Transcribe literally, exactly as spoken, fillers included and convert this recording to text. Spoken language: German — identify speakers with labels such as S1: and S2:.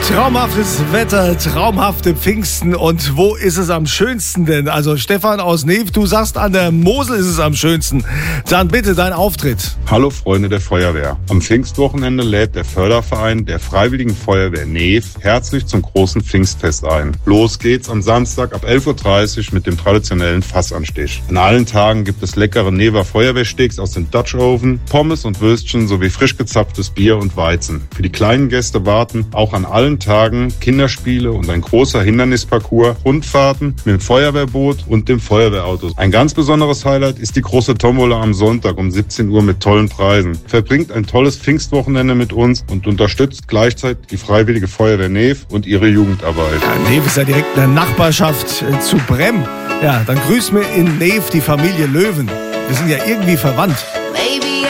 S1: Traumhaftes Wetter, traumhafte Pfingsten. Und wo ist es am schönsten denn? Also Stefan aus Neef, du sagst, an der Mosel ist es am schönsten. Dann bitte dein Auftritt.
S2: Hallo Freunde der Feuerwehr. Am Pfingstwochenende lädt der Förderverein der Freiwilligen Feuerwehr Neef herzlich zum großen Pfingstfest ein. Los geht's am Samstag ab elf Uhr dreißig mit dem traditionellen Fassanstich. An allen Tagen gibt es leckere Never Feuerwehrsteaks aus dem Dutch Oven, Pommes und Würstchen sowie frisch gezapftes Bier und Weizen. Für die kleinen Gäste warten auch an allen Tagen Kinderspiele und ein großer Hindernisparcours, Rundfahrten mit dem Feuerwehrboot und dem Feuerwehrauto. Ein ganz besonderes Highlight ist die große Tombola am Sonntag um siebzehn Uhr mit tollen Preisen. Verbringt ein tolles Pfingstwochenende mit uns und unterstützt gleichzeitig die Freiwillige Feuerwehr Neef und ihre Jugendarbeit.
S1: Ja, Neef ist ja direkt in der Nachbarschaft äh, zu Brem. Ja, dann grüß mir in Neef die Familie Löwen. Wir sind ja irgendwie verwandt.
S3: Baby.